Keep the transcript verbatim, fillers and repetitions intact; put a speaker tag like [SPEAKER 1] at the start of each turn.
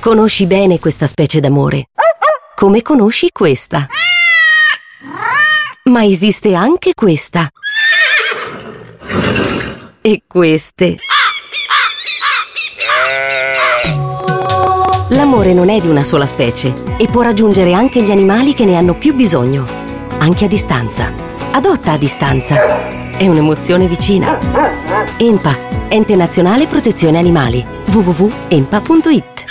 [SPEAKER 1] Conosci bene questa specie d'amore, come conosci questa. Ma esiste anche questa. E queste. L'amore non è di una sola specie e può raggiungere anche gli animali che ne hanno più bisogno, anche a distanza. Adotta a distanza. È un'emozione vicina. E N P A, Ente Nazionale Protezione Animali. w w w punto e m p a punto i t